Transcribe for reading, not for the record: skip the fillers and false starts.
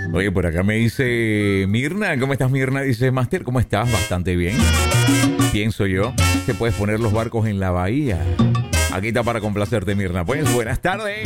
Oye, por acá me dice Mirna. ¿Cómo estás, Mirna? Dice, Master, ¿cómo estás? Bastante bien. Pienso yo que puedes poner los barcos en la bahía. Aquí está para complacerte, Mirna. Pues, buenas tardes.